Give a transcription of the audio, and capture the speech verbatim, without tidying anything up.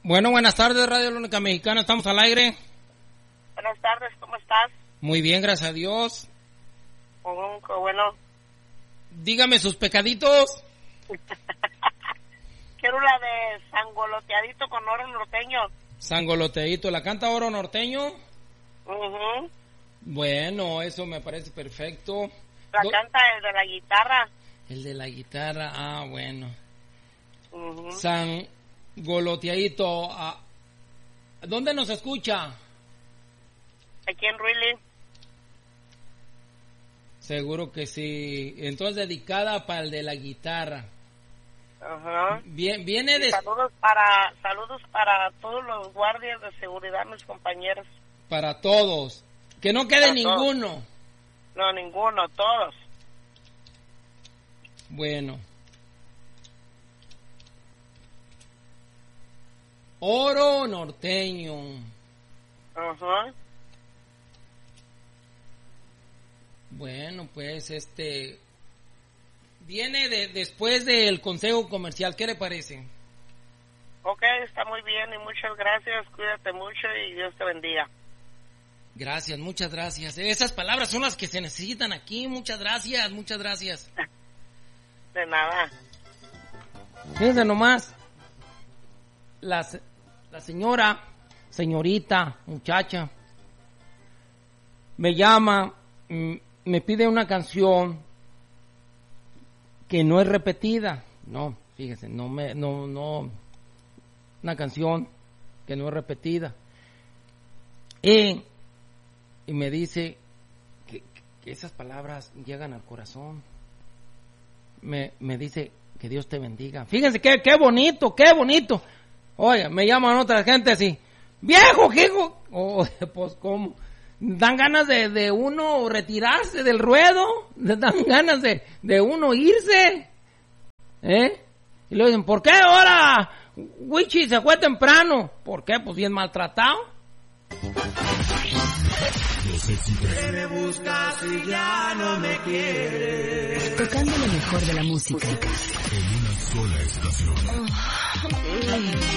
Bueno, buenas tardes, Radio La Única Mexicana, estamos al aire. Buenas tardes, ¿cómo estás? Muy bien, gracias a Dios. Oh, qué bueno. Dígame sus pecaditos. Quiero la de sangoloteadito con oro norteño. Sangoloteadito, ¿la canta Oro Norteño? Uh-huh. Bueno, eso me parece perfecto. La Do- canta el de la guitarra. El de la guitarra, ah, bueno. Uh-huh. Sangoloteadito, ah, ¿dónde nos escucha? Aquí en Ruili. Seguro que sí. Entonces, dedicada para el de la guitarra. Ajá. Bien, viene de... Saludos para saludos para todos los guardias de seguridad, mis compañeros. Para todos. Que no quede Para ninguno. todos. No, ninguno, todos. Bueno. Oro Norteño. Ajá. Bueno, pues este... Viene de, después del consejo comercial, ¿qué le parece? Ok, está muy bien y muchas gracias, cuídate mucho y Dios te bendiga. Gracias, muchas gracias. Esas palabras son las que se necesitan aquí, muchas gracias, muchas gracias. De nada. Fíjense nomás, la, se- la señora, señorita, muchacha, me llama, mm, me pide una canción que no es repetida, no, fíjese, no me, no, no, una canción que no es repetida, y, y me dice que, que esas palabras llegan al corazón, me, me dice que Dios te bendiga, fíjense qué, qué bonito, qué bonito, oye, me llaman otras gente así, viejo, hijo, oh, pues cómo, dan ganas de, de uno retirarse del ruedo, dan ganas de, de uno irse, ¿eh? Y le dicen, ¿por qué ahora Wichi se fue temprano? ¿Por qué? Pues bien maltratado. Que me buscas y ya no me quieres. Tocando lo mejor de la música. En una sola estación.